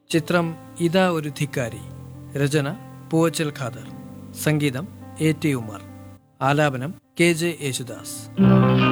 ചിത്രം ഇതാ ഒരു ധിക്കാരി. രചന പൂവച്ചൽ ഖാദർ. സംഗീതം എ ടി ഉമർ. ആലാപനം കെ ജെ യേശുദാസ്.